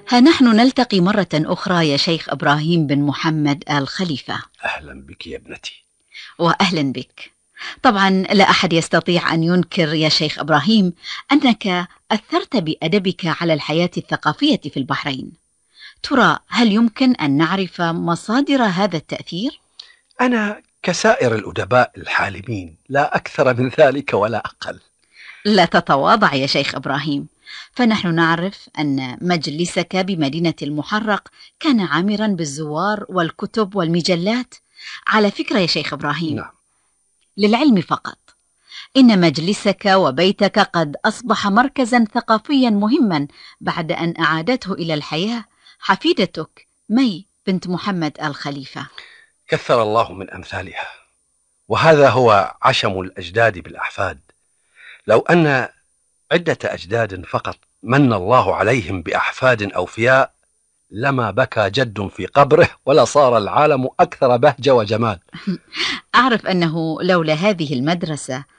ها نحن نلتقي مرة أخرى يا شيخ إبراهيم بن محمد آل خليفة. أهلا بك يا ابنتي. وأهلا بك. طبعا لا أحد يستطيع أن ينكر يا شيخ إبراهيم أنك أثرت بأدبك على الحياة الثقافية في البحرين. ترى هل يمكن أن نعرف مصادر هذا التأثير؟ أنا كسائر الأدباء الحالمين، لا أكثر من ذلك ولا أقل. لا تتواضع يا شيخ إبراهيم، فنحن نعرف أن مجلسك بمدينة المحرق كان عامرا بالزوار والكتب والمجلات. على فكرة يا شيخ إبراهيم، نعم. للعلم فقط، إن مجلسك وبيتك قد أصبح مركزا ثقافيا مهما بعد أن أعادته إلى الحياة حفيدتك مي بنت محمد آل خليفة. كثر الله من أمثالها، وهذا هو عشم الأجداد بالأحفاد. لو أن عدة أجداد فقط من الله عليهم بأحفاد أوفياء لما بكى جد في قبره ولا صار العالم أكثر بهجة وجمال. أعرف أنه لولا هذه المدرسة